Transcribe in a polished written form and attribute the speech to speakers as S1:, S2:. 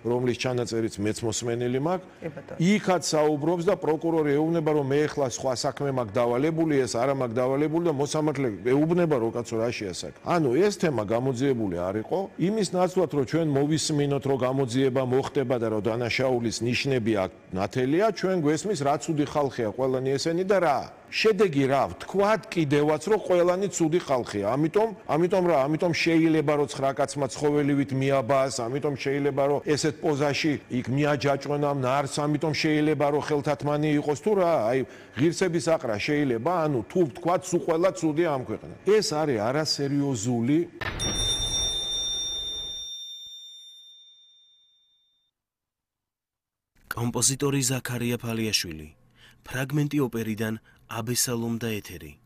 S1: რომლის ჩანაწერიც მეც მოსმენილი მაქვს. იქაც საუბრობს და პროკურორი ეუბნება, რომ მე ახლა სხვა საქმე მაქვს დავალებული, ეს არა მაქვს დავალებული და მოსამართლე ეუბნება, რომ კაცო რა შეასაკ. ანუ ეს თემა გამოძიებული არ იყო. იმის ნაცვლად, რომ ჩვენ მოვისმინოთ, რომ გამოძიება მოხდება და რომ დანაშაულის ნიშნები აქ ნათელია, ჩვენ გვესმის რა ცუდი ხალხია ყველანი ესენი და რა. შედეგი რა, ვთქვათ კიდევაც, რომ ყველანი ცუდი ხალხია. ამიტომ შეიძლება რომ 9 კაცმა ცხოველივით მიაბას, ამიტომ შეიძლება რომ ესეთ პოზაში იქ მიაჯაჭვენ ამ ნარს, ამიტომ შეიძლება რომ ხელთათმანი იყოს თუ რა, აი ღირსების აყრა შეიძლება, ანუ თუ ვთქვათ, სულ ყველა ცუდია ამ ქვეყანაში. ეს არის არასერიოზული
S2: კომპოზიტორი ზაქარია ფალიაშვილი, ფრაგმენტი ოპერიდან აბესალომ და ეთერი.